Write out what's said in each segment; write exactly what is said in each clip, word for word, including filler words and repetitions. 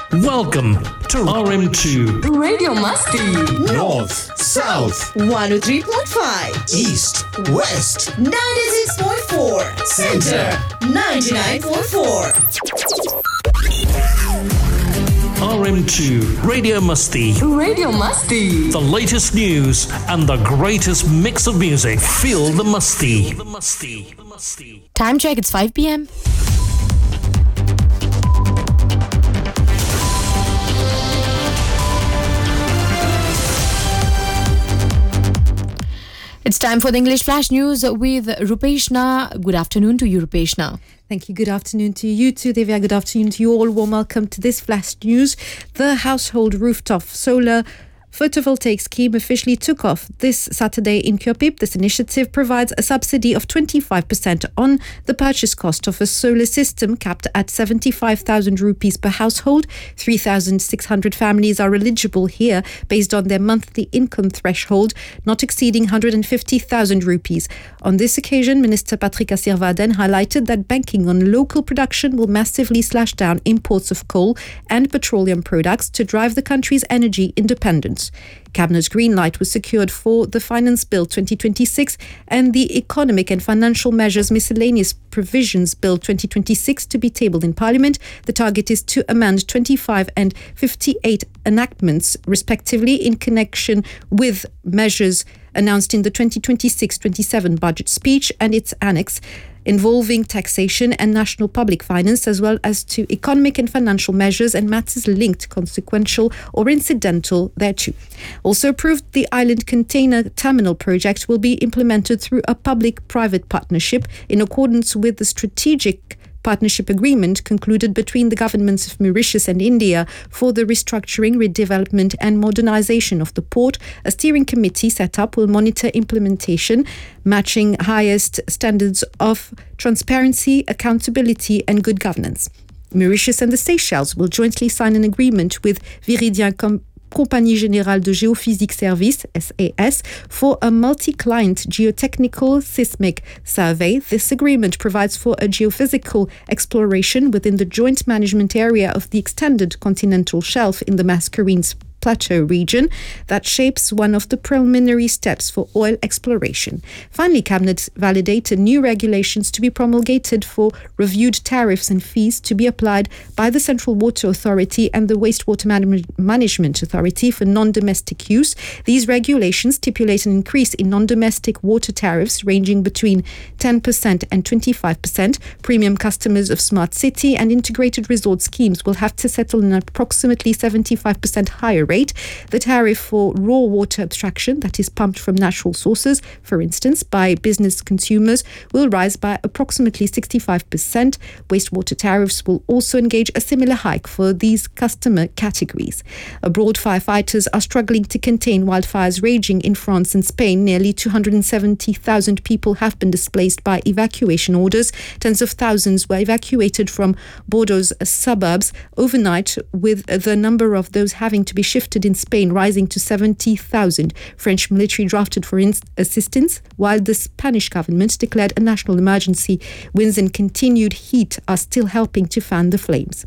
Welcome to R M two Radio Masti. North, South, one oh three point five. East, West, ninety-six point four. Center, ninety-nine point four. R M two Radio Masti. Radio Masti. The latest news and the greatest mix of music. Feel the Masti. Time check, it's five p.m. It's time for the English Flash News with Rupeshna. Good afternoon to you, Rupeshna. Thank you. Good afternoon to you too, Devia. Good afternoon to you all. Warm welcome to this Flash News. The household rooftop solar photovoltaic scheme officially took off this Saturday in Kyopip. This initiative provides a subsidy of twenty-five percent on the purchase cost of a solar system capped at seventy-five thousand rupees per household. three thousand six hundred families are eligible here based on their monthly income threshold, not exceeding one hundred fifty thousand rupees. On this occasion, Minister Patrick Asirvaden highlighted that banking on local production will massively slash down imports of coal and petroleum products to drive the country's energy independence. Cabinet's green light was secured for the Finance Bill twenty twenty-six and the Economic and Financial Measures Miscellaneous Provisions Bill twenty twenty-six to be tabled in Parliament. The target is to amend twenty-five and fifty-eight enactments, respectively, in connection with measures announced in the twenty twenty-six twenty-seven budget speech and its annex, involving taxation and national public finance, as well as to economic and financial measures and matters linked, consequential or incidental thereto. Also approved, the Island Container Terminal project will be implemented through a public-private partnership in accordance with the strategic partnership agreement concluded between the governments of Mauritius and India for the restructuring, redevelopment and modernization of the port. A steering committee set up will monitor implementation, matching highest standards of transparency, accountability and good governance. Mauritius and the Seychelles will jointly sign an agreement with Viridien Com- Compagnie Générale de Géophysique Services, S A S, for a multi-client geotechnical seismic survey. This agreement provides for a geophysical exploration within the joint management area of the extended continental shelf in the Mascarenes Plateau region that shapes one of the preliminary steps for oil exploration. Finally, Cabinet validated new regulations to be promulgated for reviewed tariffs and fees to be applied by the Central Water Authority and the Wastewater Man- Management Authority for non-domestic use. These regulations stipulate an increase in non-domestic water tariffs ranging between ten percent and twenty-five percent. Premium customers of Smart City and integrated resort schemes will have to settle an approximately seventy-five percent higher rate. The tariff for raw water abstraction, that is pumped from natural sources, for instance, by business consumers, will rise by approximately sixty-five percent. Wastewater tariffs will also engage a similar hike for these customer categories. Abroad, firefighters are struggling to contain wildfires raging in France and Spain. Nearly two hundred seventy thousand people have been displaced by evacuation orders. Tens of thousands were evacuated from Bordeaux's suburbs overnight, with the number of those having to be shifted in Spain rising to seventy thousand. French military drafted for in- assistance, while the Spanish government declared a national emergency. Winds and continued heat are still helping to fan the flames.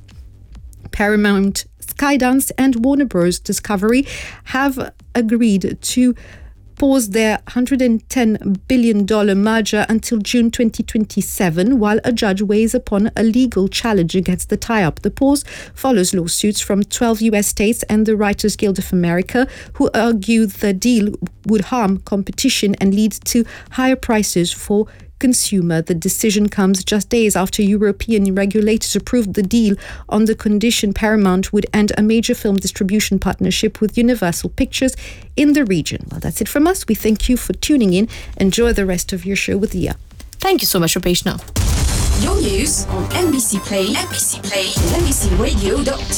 Paramount, Skydance and Warner Bros. Discovery have agreed to pause their one hundred ten billion dollars merger until June twenty twenty-seven, while a judge weighs upon a legal challenge against the tie-up. The pause follows lawsuits from twelve U S states and the Writers Guild of America, who argue the deal would harm competition and lead to higher prices for consumer. The decision comes just days after European regulators approved the deal on the condition Paramount would end a major film distribution partnership with Universal Pictures in the region. Well, that's it from us. We thank you for tuning in. Enjoy the rest of your show with Dia. Thank you so much, Rupeshna. Your news on N B C Play, N B C Play, and N B C radio dot